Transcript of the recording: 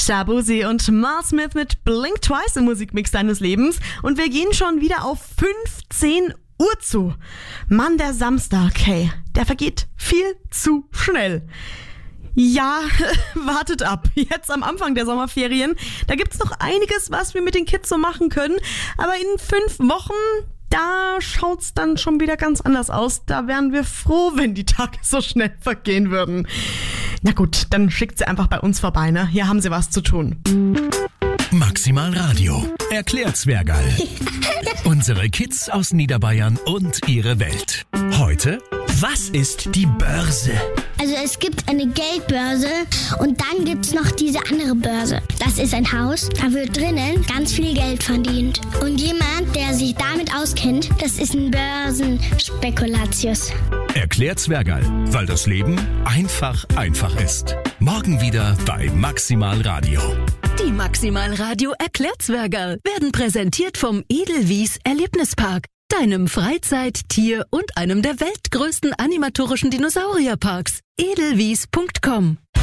Shaboozey und Mar Smith mit Blink Twice im Musikmix deines Lebens. Und wir gehen schon wieder auf 15 Uhr zu. Mann, der Samstag, hey, der vergeht viel zu schnell. Ja, wartet ab. Jetzt am Anfang der Sommerferien, da gibt's noch einiges, was wir mit den Kids so machen können. Aber in 5 Wochen, da schaut's dann schon wieder ganz anders aus. Da wären wir froh, wenn die Tage so schnell vergehen würden. Na gut, dann schickt sie einfach bei uns vorbei, ne? Hier haben sie was zu tun. Maximal Radio. Erklärt's wer geil. Unsere Kids aus Niederbayern und ihre Welt. Heute, was ist die Börse? Also es gibt eine Geldbörse und dann gibt's noch diese andere Börse. Das ist ein Haus, da wird drinnen ganz viel Geld verdient. Und jemand, der sich damit auskennt, das ist ein Börsenspekulatius. Erklärt's wer geil, weil das Leben einfach ist. Morgen wieder bei Maximal Radio. Die Maximal Radio Erklärtswergerl werden präsentiert vom Edelwies Erlebnispark, deinem Freizeit-, Tier- und einem der weltgrößten animatorischen Dinosaurierparks. edelwies.com